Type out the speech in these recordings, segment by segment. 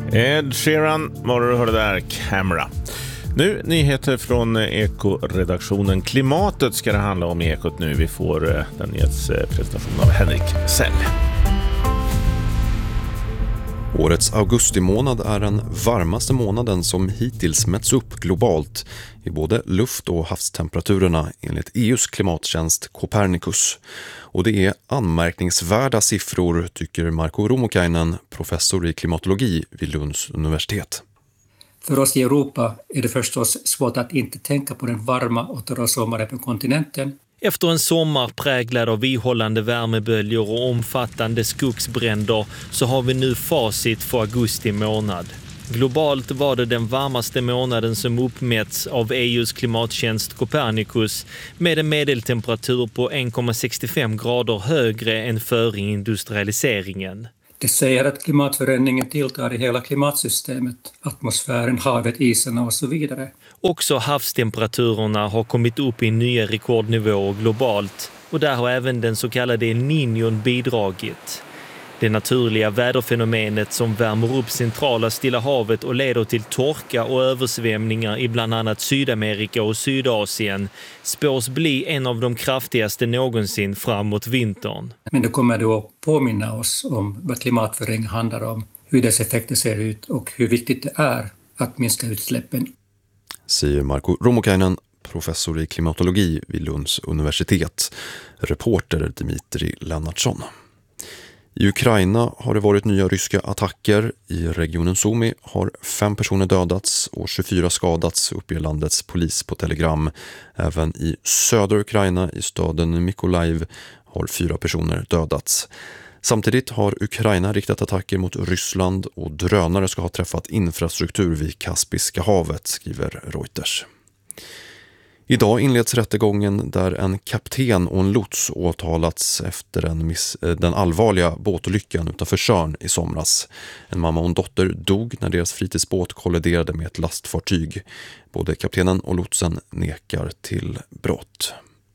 Ed Sheeran, vad du hörde där, Camera. Nu nyheter från Eko-redaktionen. Klimatet ska det handla om i Ekot nu. Vi får den nyhetspresentation av Henrik Sell. Årets augustimånad är den varmaste månaden som hittills mätts upp globalt i både luft- och havstemperaturerna enligt EUs klimattjänst Copernicus. Och det är anmärkningsvärda siffror, tycker Marko Rumokainen, professor i klimatologi vid Lunds universitet. För oss i Europa är det förstås svårt att inte tänka på den varma och torra sommaren på kontinenten. Efter en sommar präglad av ihållande värmeböljor och omfattande skogsbränder så har vi nu facit för augusti månad. Globalt var det den varmaste månaden som uppmätts av EUs klimattjänst Copernicus med en medeltemperatur på 1,65 grader högre än före industrialiseringen. Det säger att klimatförändringen tilltar i hela klimatsystemet, atmosfären, havet, isarna och så vidare. Också havstemperaturerna har kommit upp i nya rekordnivåer globalt och där har även den så kallade El Niño bidragit. Det naturliga väderfenomenet som värmer upp centrala Stilla havet och leder till torka och översvämningar i bland annat Sydamerika och Sydasien spås bli en av de kraftigaste någonsin framåt vintern. Men det kommer då att påminna oss om vad klimatförändring handlar om, hur dess effekter ser ut och hur viktigt det är att minska utsläppen. Säger Marko Rumokainen, professor i klimatologi vid Lunds universitet. Reporter Dimitri Lennartsson. I Ukraina har det varit nya ryska attacker. I regionen Sumy har 5 personer dödats och 24 skadats, uppger landets polis på Telegram. Även i södra Ukraina, i staden Mykolaiv, har 4 personer dödats. Samtidigt har Ukraina riktat attacker mot Ryssland och drönare ska ha träffat infrastruktur vid Kaspiska havet, skriver Reuters. Idag inleds rättegången där en kapten och en lots åtalats efter den allvarliga båtolyckan utanför Tjörn i somras. En mamma och en dotter dog när deras fritidsbåt kolliderade med ett lastfartyg. Både kaptenen och lotsen nekar till brott.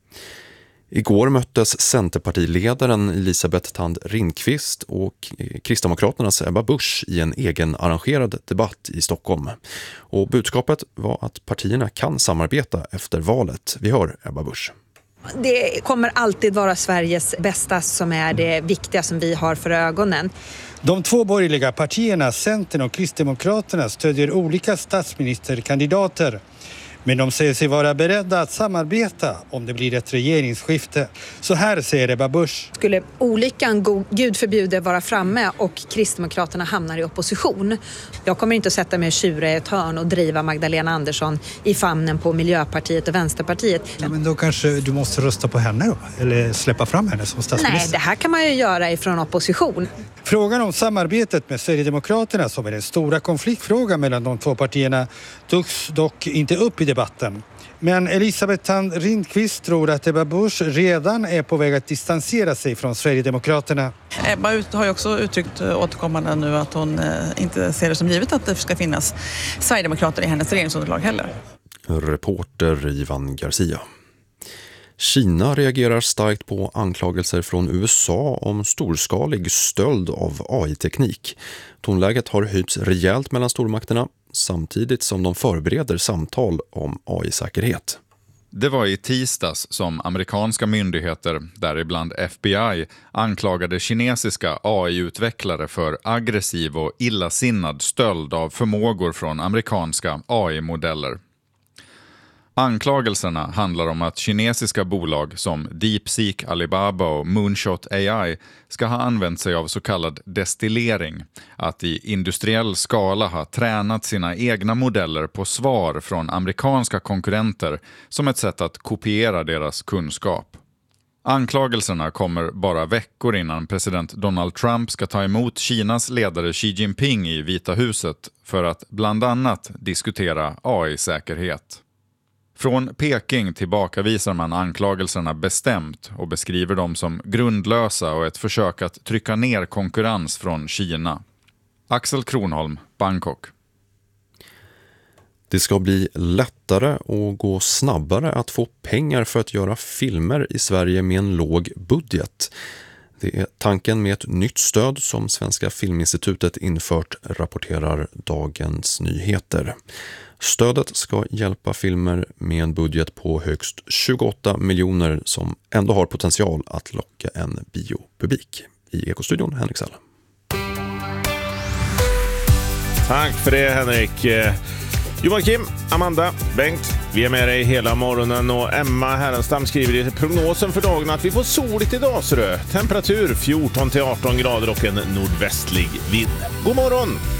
Igår möttes Centerpartiledaren Elisabeth Thand Ringqvist och Kristdemokraternas Ebba Busch i en egen arrangerad debatt i Stockholm. Och budskapet var att partierna kan samarbeta efter valet. Vi hör Ebba Busch. Det kommer alltid vara Sveriges bästa som är det viktiga som vi har för ögonen. De 2 borgerliga partierna, Centern och Kristdemokraterna, stödjer olika statsministerkandidater. Men de säger sig vara beredda att samarbeta om det blir ett regeringsskifte. Så här säger Ebba Busch. Skulle olyckan, Gud förbjude, vara framme och Kristdemokraterna hamnar i opposition. Jag kommer inte att sätta mig och tjura i ett hörn och driva Magdalena Andersson i famnen på Miljöpartiet och Vänsterpartiet. Ja, men då kanske du måste rösta på henne då? Eller släppa fram henne som statsminister? Nej, det här kan man ju göra ifrån opposition. Frågan om samarbetet med Sverigedemokraterna, som är den stora konfliktfrågan mellan de 2 partierna, togs dock inte upp i debatten. Men Elisabeth Thand Ringqvist tror att Ebba Busch redan är på väg att distansera sig från Sverigedemokraterna. Ebba har ju också uttryckt återkommande nu att hon inte ser det som givet att det ska finnas Sverigedemokrater i hennes regeringsunderlag heller. Reporter Ivan Garcia. Kina reagerar starkt på anklagelser från USA om storskalig stöld av AI-teknik. Tonläget har höjts rejält mellan stormakterna samtidigt som de förbereder samtal om AI-säkerhet. Det var i tisdags som amerikanska myndigheter, däribland FBI, anklagade kinesiska AI-utvecklare för aggressiv och illasinnad stöld av förmågor från amerikanska AI-modeller. Anklagelserna handlar om att kinesiska bolag som DeepSeek, Alibaba och Moonshot AI ska ha använt sig av så kallad destillering, att i industriell skala ha tränat sina egna modeller på svar från amerikanska konkurrenter som ett sätt att kopiera deras kunskap. Anklagelserna kommer bara veckor innan president Donald Trump ska ta emot Kinas ledare Xi Jinping i Vita huset för att bland annat diskutera AI-säkerhet. Från Peking tillbakavisar man anklagelserna bestämt och beskriver dem som grundlösa och ett försök att trycka ner konkurrens från Kina. Axel Kronholm, Bangkok. Det ska bli lättare och gå snabbare att få pengar för att göra filmer i Sverige med en låg budget. Det är tanken med ett nytt stöd som Svenska Filminstitutet infört, rapporterar Dagens Nyheter. Stödet ska hjälpa filmer med en budget på högst 28 miljoner som ändå har potential att locka en biopublik. I Ekostudion, Henrik Säll. Tack för det, Henrik. Joakim, Amanda, Bengt, vi är med dig hela morgonen och Emma Härenstam skriver i prognosen för dagen att vi får soligt idag, så det. Temperatur 14-18 grader och en nordvästlig vind. God morgon!